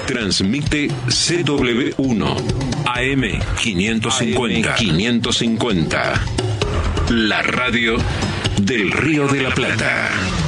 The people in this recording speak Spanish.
Transmite CW1 AM 550. La radio del Río de la Plata.